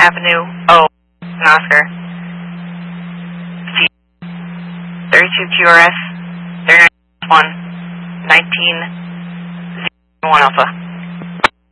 Avenue, O, Oscar, 32 QRS, 39 1, 19 1 Alpha.